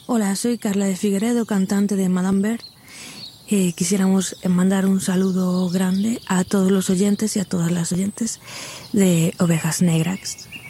Hola, soy Carla de Figueredo, cantante de Madame Bird. Quisiéramos mandar un saludo grande a todos los oyentes y a todas las oyentes de Ovejas Negras.